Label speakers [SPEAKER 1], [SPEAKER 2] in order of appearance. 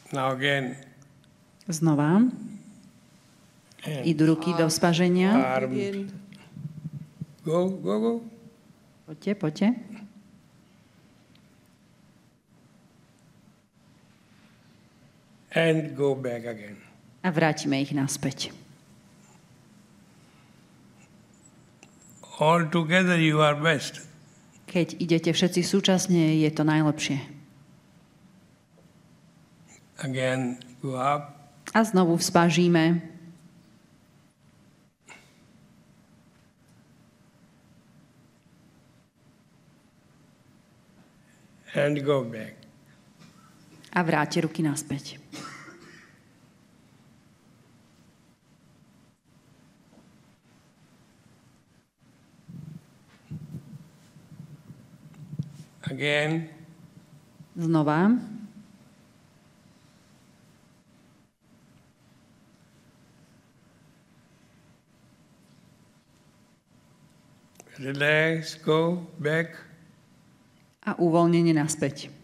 [SPEAKER 1] Now again.
[SPEAKER 2] Znova. Idú ruky do spaženia.
[SPEAKER 1] Arm. Go, go, go.
[SPEAKER 2] Poďte, poďte.
[SPEAKER 1] And go back again.
[SPEAKER 2] A vrátime ich naspäť.
[SPEAKER 1] All together you are best.
[SPEAKER 2] Keď idete všetci súčasne, je to najlepšie.
[SPEAKER 1] Again, go up.
[SPEAKER 2] A znovu vzpažíme.
[SPEAKER 1] And go back.
[SPEAKER 2] A vráte ruky naspäť.
[SPEAKER 1] Again.
[SPEAKER 2] Znova.
[SPEAKER 1] Relax, go back.
[SPEAKER 2] A uvoľnenie naspäť.